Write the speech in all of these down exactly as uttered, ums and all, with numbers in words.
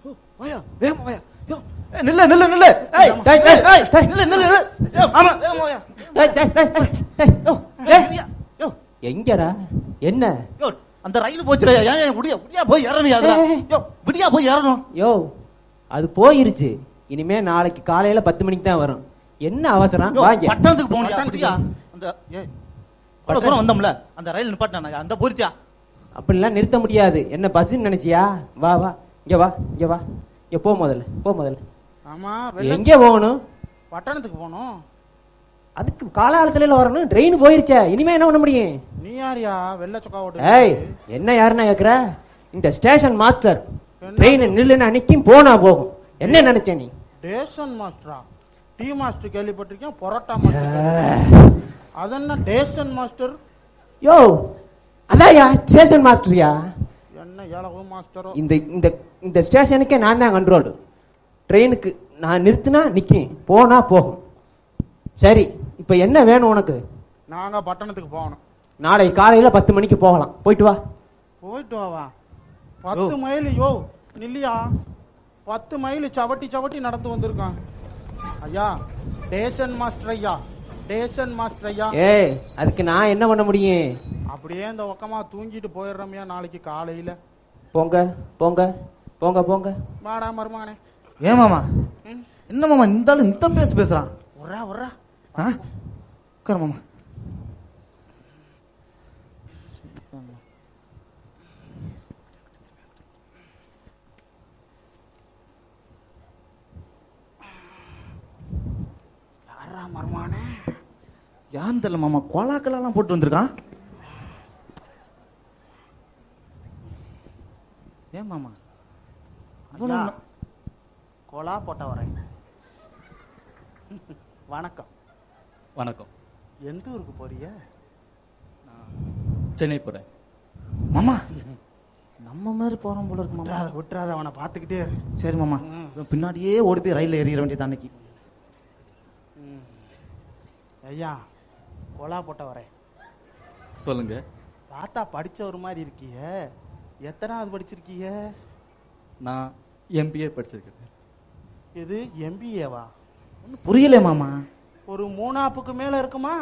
வாயா வேகமா வாயா. யோ நில்ல நில்ல நில்ல. ஏய் டேய் டேய் டேய் நில்ல நில்ல நில்ல. யோ ஆமா வேகமா வாயா. டேய் டேய் டேய் டேய் யோ யோ எங்கடா என்ன? யோ அந்த ரயில் போச்சுடா. ஏன் ஏன் விடியா விடியா போய் ஏறணும் அதுல. யோ விடியா போய் ஏறணும். யோ அது போயிருச்சு. இனிமே நாளைக்கு காலையில பத்து மணிக்கு தான் வரும். என்ன அவசரம்? வாங்க பட்டணத்துக்கு போகணும். அப்படியா அந்த ஏய் பல தூரம் வந்தோம்ல அந்த ரயில் நிப்பாட்டினா அந்த போரிச்சா. அப்படிலாம் நிறுத்த முடியாது. என்ன பஸ்ன்னு நினைச்சியா? வா வா இங்க வா இங்க வா இங்க போ முதல்ல போ முதல்ல. ஆமா எங்க போகணும்? பட்டணத்துக்கு போகணும். அதுக்கு காலாலத்துல வரணும். ட்ரெயின் போயிருச்சே. இனிமே என்ன பண்ண முடியும்? நீ யாரியா வெள்ள சொக்கா ஓட்டு? ஏய் என்ன யாருன்னா கேக்குற? இந்த ஸ்டேஷன் மாஸ்டர். ட்ரெயின் நில்லுன்னு அன்னைக்கும் போனா போகும். என்ன நினைச்ச நீ? ஸ்டேஷன் மாஸ்டரா? டீ மாஸ்டர் கேள்விப்பட்டிருக்கேன், பரோட்டா மாஸ்டர். அது என்ன ஸ்டேஷன் மாஸ்டர்? யோ அதான்யா ஸ்டேஷன் மாஸ்டர்யா. என்ன ஏழவு மாஸ்டரோ? இந்த இந்த இந்த ஸ்டேஷனுக்கே நான் தான் கண்ட்ரோல். ட்ரெயினுக்கு நான் நிறுத்தினா நிக்கும், போனா போகும். சரி இப்ப என்ன வேணும் உனக்கு? நாங்க பட்டணத்துக்கு போகணும். நாளை காலையில பத்து மணிக்கு போகலாம். போயிட்டு வா. போயிட்டு வாவா? பத்து மைல் யோ நில்லியா? பத்து மைல் சவட்டி சவட்டி நடந்து வந்திருக்கான் ஐயா. ஸ்டேஷன் மாஸ்டர் ஐயா, ஸ்டேஷன் மாஸ்டர் ஐயா. ஏய் அதுக்கு நான் என்ன பண்ண முடியும்? அப்படியே இந்த பக்கமா தூங்கிட்டு போயிடுறோம்யா நாளைக்கு காலையில. போங்க போங்க போங்க போங்க. வாடா மருமகனே. ஏன் மாமா என்ன மாமா இந்த ஆளு இந்த பேச பேசுறான்? உர்றா உர்றா உட்கார மாமா. யாரா மருமகனே? யாருன்னு தெரியல மாமா. கோலாக்கெல்லாம் போட்டு வந்திருக்கான். ஏன் மாமா கோலா போட்ட வரேன். வணக்கம். வணக்கம். எந்த ஊருக்கு போறிய? சென்னை போறேன். மாமா நம்ம மாதிரி போறோம் போல இருக்கு மாமா. விட்டுறாத அவனை பாத்துக்கிட்டே இரு. சரி மாமா பின்னாடியே ஓடி போய் ரயில்ல ஏறிட வேண்டியது அன்னைக்கு. ஐயா கோலா போட்ட வரேன். சொல்லுங்க. பார்த்தா படிச்ச ஒரு மாதிரி இருக்கிய. எத்தனாவது படிச்சிருக்கீங்க? நான் எம்பிஏ படிச்சிருக்கேன். இது எம்பிஏவா? புரியல மாமா. ஒரு மூணாப்புக்கு மேல இருக்குமா?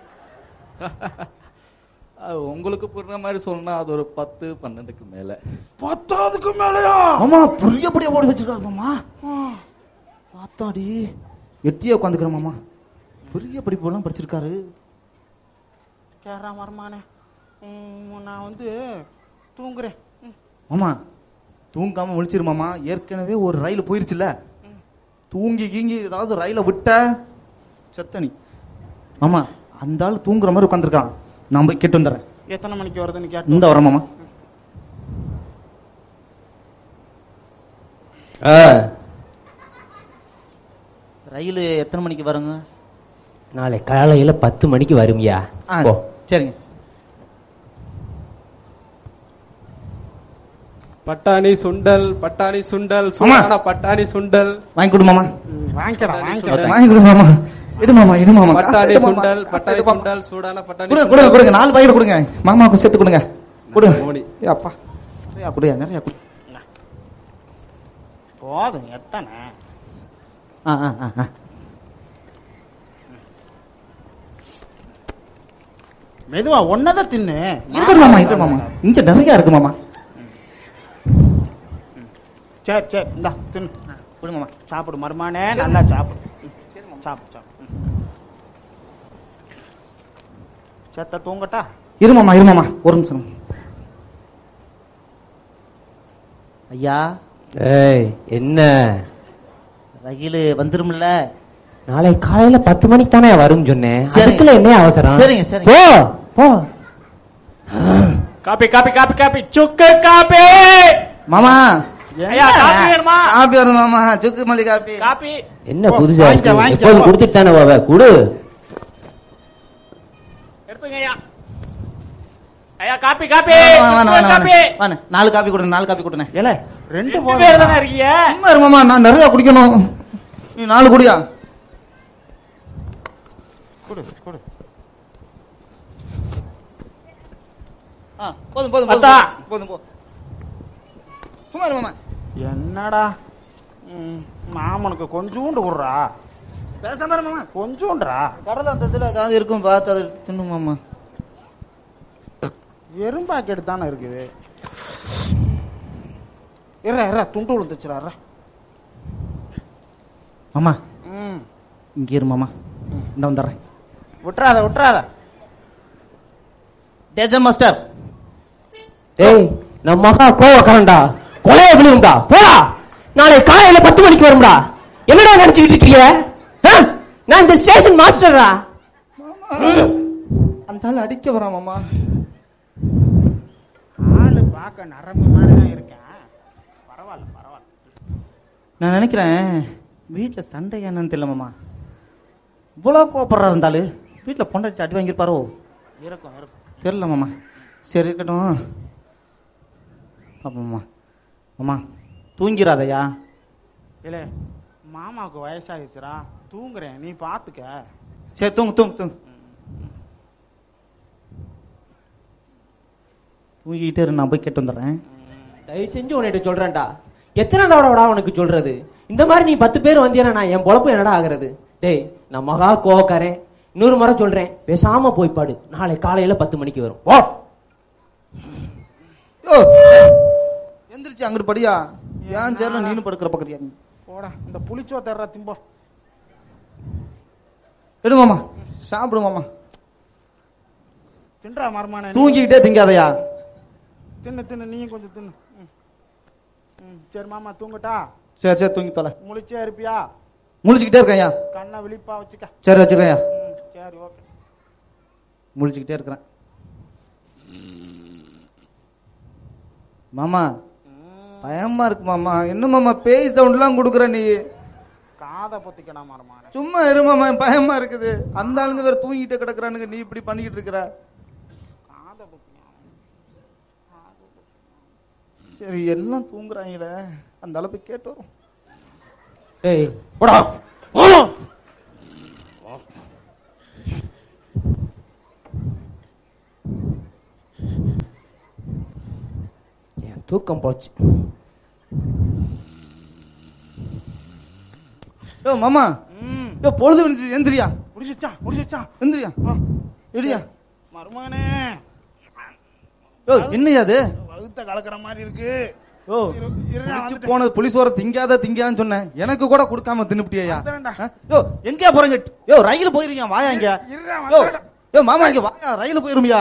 உங்களுக்கு புரியுற மாதிரி சொன்னா அது ஒரு பத்து பன்னெண்டுக்கு மேல. பத்தாவதுக்கு மேலயா? மாமா புரிய புரிய போட்டு வச்சிருக்காரு மாமா. பார்த்தாடி எட்டியே உட்காந்துக்கிற மாமா. பெரிய படிப்பு எல்லாம் படிச்சிருக்காரு. கேரா மரமானே நான் வந்து தூங்குறேன். மாமா தூங்காம முடிச்சிரு மாமா. ஏற்கனவே ஒரு ரயில் போயிருச்சுல. தூங்கி கீங்கி ஏதாவது ரயில விட்ட செத்தனி மாமா. அந்த ஆள் தூங்குற மாதிரி உட்காந்துருக்கான். நான் போய் கேட்டு வந்துடுறேன். எத்தனை மணிக்கு வருதுன்னு கேட்டு இந்த வரேன் மாமா. ரயில் எத்தனை மணிக்கு வருங்க? நாளை காலையில பத்து மணிக்கு வரும்யா. சரிங்க. பட்டாணி சுண்டல் பட்டாணி சுண்டல் சூடான பட்டாணி சுண்டல் வாங்கி கொடு மாமா. வாங்கிக்கடா வாங்கி கொடு மாமா. இடு மாமா இடு மாமா. பட்டாணி சுண்டல் பட்டாணி சுண்டல் சூடான பட்டாணி கொடுங்க கொடுங்க கொடுங்க. நாலு பாக்கெட் கொடுங்க மாமாவுக்கு சேர்த்து கொடுங்க. கொடுங்க. அப்பா நிறையா கொடுங்க நிறையா கொடு. போதும் எத்தனை? ஆ ஆ ஆ மெதுவா ஒன்னதான் தின்னு. இருக்கு மாமா இருக்கு மாமா. இங்க நிறைய இருக்கு மாமா. சரி சரி இந்தா தின்னு. கொடுங்க மாமா. சாப்பிடு மருமானே, நல்லா சாப்பிடு. சாப்பிடு சாப்பிடு. சேத்த தூங்கட்டா? இரு மாமா இரு மாமா ஒரு நிமிஷம். ஐயா. ஏய் என்ன? ரயில் வந்துரும்ல? நாளை காலையில பத்து மணிக்கு தானே வரும் சொன்னேன். அதுக்குள்ள என்ன அவசரம்? சரிங்க சரிங்க. போ போ. காப்பி காப்பி காப்பி காப்பி சுக்கு காப்பி. மாமா ஐயா காப்பி வேணுமா? காப்பி வேணும் மாமா. சுக்கு மல்லி காப்பி. காப்பி என்ன புதுசா இருக்கு? எப்போதும் கொடுத்துட்டு தானே போவ. குடு. எடுத்துங்க ஐயா. ஐயா காப்பி காப்பி காப்பி. நாலு காப்பி கொடுங்க நாலு காப்பி கொடுங்க. ஏல ரெண்டு பேர் தானே இருக்கீங்க. மாமா நான் நிறைய குடிக்கணும். நீ நாலு குடியா? குடு குடு. போதும் போதும் போதும் போதும் போ. சும்மா மாமா என்னடா ம், மாமனுக்கு கொஞ்சூண்டு விடுறா, பேசாம இரு மாமா. கொஞ்சூண்டுறா. கடல அந்த இதுல ஏதாவது இருக்கும் பார்த்து அதை தின்னு மாமா. வெறும் பாக்கெட் தானே இருக்குது. இற இற துண்டு விழுந்துச்சுரா. மாமா ம், இங்க இரு மாமா. இந்த வந்துடுறேன். விட்டுறாத விட்டுறாத. டேஜன் மாஸ்டர். டேய் நம்ம மகா கோவக்காரன்டா, கொலைய விழுந்தா போடா. நாளை காலையில பத்து மணிக்கு வரும்டா. என்னடா நினைச்சுக்கிட்டு இருக்கீங்க? ஆ? நான் இந்த ஸ்டேஷன் மாஸ்டரா. அந்த ஆள் அடிக்க வரான் மாமா. ஆளு பார்க்க நரம்பு மாதிரி தான் இருக்கேன். பரவாயில்ல பரவாயில்ல. நான் நினைக்கிறேன் வீட்டுல சண்டை என்னன்னு தெரியல மாமா. இவ்வளவு கோபப்படுறா இருந்தாலும் வீட்டுல பொண்டாட்டி அடி வாங்கியிருப்பாரோ இருக்கும் இருக்கும். தெரியல மாமா. சரி இருக்கட்டும். பாப்போம்மா. மாமா தூங்கிறாதையா? இல்ல மாமாவுக்கு வயசாகிடுச்சுரா, தூங்குறேன், நீ பாத்துக்க. சரி தூங்கு தூங்கு தூங்கு. தூங்கிக்கிட்டே இரு, நான் போய் கேட்டு வந்துடுறேன். தயவு செஞ்சு உன்கிட்ட சொல்றேன்டா, எத்தனை தடவைடா உனக்கு சொல்றது? இந்த மாதிரி நீ பத்து பேர் வந்தீங்கன்னா நான் என் பொழப்பு என்னடா ஆகுறது? டேய் நான் மகா கோவக்காரன், இன்னொரு முறை சொல்றேன், பேசாம போய் பாடு. நாளை காலையில பத்து மணிக்கு வரும். ஓ யோ, எந்திரிச்சு அங்கிட்டு படியா. ஏன் சேர்ல நீனு படுக்கிற பக்கறியா நீ? போடா, இந்த புளிச்சோ தர்ற திம்போ. எடு மாமா, சாப்பிடு மாமா. தின்றா மருமான. தூங்கிக்கிட்டே திங்காதையா? தின்னு தின்னு, நீயும் கொஞ்சம் தின்னு. ம். ம், சரி மாமா தூங்கட்டா? சரி சரி தூங்கி தொலை. முழிச்சே இருப்பியா? முழிச்சுக்கிட்டே இருக்கையா? கண்ணை விழிப்பா வச்சுக்க. சரி வச்சுக்கையா. ம், சரி ஓகே. முழிச்சுக்கிட்டே இருக்கிறேன் மாமா. பயமா இருக்கு மாமா. என்ன மாமா பேய் சவுண்ட் எல்லாம் கொடுக்குற நீ? காதை பொத்திக்கணும் மருமான. சும்மா இரு மாமா, பயமா இருக்குது. அந்த ஆளுங்க வேற தூங்கிட்டு கிடக்குறானுங்க, நீ இப்படி பண்ணிக்கிட்டு இருக்கிற. காதை பொத்திக்கணும். சரி எல்லாம் தூங்குறாங்களே, அந்த அளவுக்கு கேட்டு வரும். டேய் போடா. என் தூக்கம் போச்சு. யோ மாமா, ம், யோ பொழுது விழுந்துச்சு, எந்திரியா. முடிச்சிச்சா முடிச்சிச்சா. எந்திரியா. எடியா. மருமானே, யோ என்னையா அது? வகுத்த கலக்கிற மாதிரி இருக்கு. யோ குடிச்சு போனது புளிசோர திங்காத திங்கான்னு சொன்னேன், எனக்கு கூட கொடுக்காம தின்னுப்டியா? யோ எங்கயா போறீங்க? யோ ரயில் போயிருக்கீங்க, வாயா இங்க. யோ யோ மாமா இங்க வாயா, ரயில் போயிருமியா?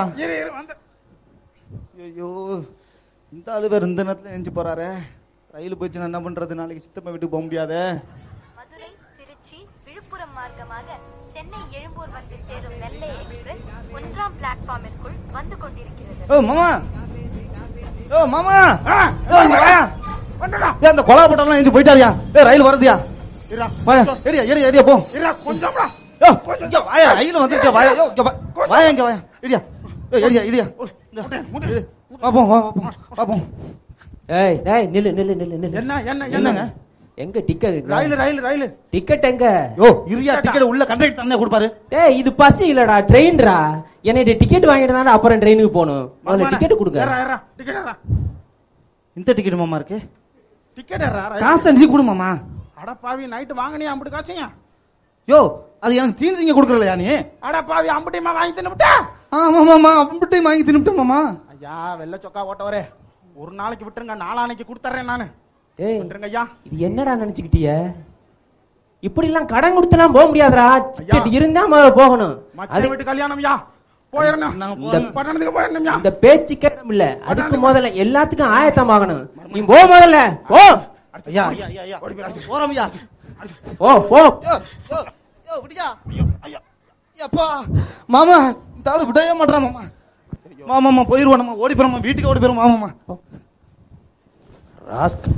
ஐயோ இந்த ஆளு வேற இந்த நேரத்துல எஞ்சி போறாரு. ரயில் போயிடுச்சுன்னா என்ன பண்றது? நாளைக்கு சித்தப்பா வீட்டுக்கு போக முடியாத. மதுரை திருச்சி விழுப்புரம் மார்க்கமாக சென்னை எழும்பூர் வந்து சேரும் நெல்லை எக்ஸ்பிரஸ் ஒன்றாம் பிளாட்ஃபார்மிற்குள் வந்து கொண்டிருக்கிறது. யோ மாமா, யோ மாமா, யோ இங்க வாயா. ஏ அந்த கொலா போட்டெல்லாம் எஞ்சி போயிட்டாரியா? ஏ ரயில் வருதுயா? வாயா, ஏடியா ஏடியா ஏடியா போ. கொஞ்சம்டா. யோ இங்க வாயா, ரயில் வந்துருச்சா? வாயா. யோ இங்க வாயா, இங்க வாயா. ஏடியா யோ ஏடியா ஏடியா பாப்போம் பாப்போம். ஏய் டேய் நில்லு நில்லு நில்லு நில்லு. என்ன என்ன என்னங்க? என்னங்க? எங்க டிக்கெட்? ரயில் ரயில் ரயில் டிக்கெட் எங்க? யோ இரியா, டிக்கெட் உள்ள கண்டக்டர் தானே கொடுப்பாரு. டேய் இது பஸ் இல்லடா, ட்ரெயின்டா. என்னைய டிக்கெட் வாங்கிட்டு தானே அப்புறம் ட்ரெயினுக்கு போகணும். முதல்ல டிக்கெட் கொடுங்க. ஏறா ஏறா டிக்கெட் ஏறா. இந்த டிக்கெட் மாமா இருக்கு. டிக்கெட் ஏறா. காசை நீ கொடு மாமா. அட பாவி, நைட் வாங்கினியா அம்புட்டு காசையா? யோ அது எனக்கு தீனி திங்க கொடுக்கறலையா நீ? அட பாவி, அம்புட்டியமா வாங்கி தின்னுட்டா? ஆமா மாமா, அம்பிட்டையும் வாங்கி தின்னுட்டேன் மாமா. ஐயா வெள்ளை சொக்கா ஓட்டவரே, ஒரு நாளைக்கு விட்டுருங்க, நாளானைக்கு கொடுத்துறேன் நானு. ஏய் விட்டுருங்க ஐயா. இது என்னடா நினைச்சுக்கிட்டிய? இப்படி எல்லாம் கடன் கொடுத்துலாம் போக முடியாதுடா. டிக்கெட் இருந்தா முதல்ல போகணும். மச்ச வீட்டு கல்யாணம் ஐயா, போயிடணும். நாங்க இந்த போறோம். பட்டணத்துக்கு போயிடணும் ஐயா. இந்த பேச்சு கேட்டம் இல்ல, அதுக்கு முதல்ல எல்லாத்துக்கும் ஆயத்தமாகணும். நீ போ முதல்ல போ. ஐயா ஐயா ஐயா ஐயா போறோம் ஐயா. போ போ. யோ யோ யோ விடியா. ஐயா அப்பா மாமா, இந்த ஆளு விடவே மாட்டான் மாமா. மாமா மாமா போயிருவோம், நம்ம ஓடி போறோம், வீட்டுக்கு ஓடி போயிரும் மாமா. ராஸ்கல்.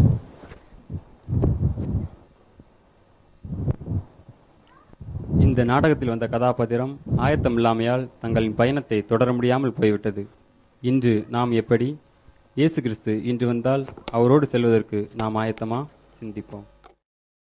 இந்த நாடகத்தில் வந்த கதாபாத்திரம் ஆயத்தம் இல்லாமையால் தங்களின் பயணத்தை தொடர முடியாமல் போய்விட்டது. இன்று நாம் எப்படி? இயேசு கிறிஸ்து இன்று வந்தால் அவரோடு செல்வதற்கு நாம் ஆயத்தமா? சிந்திப்போம்.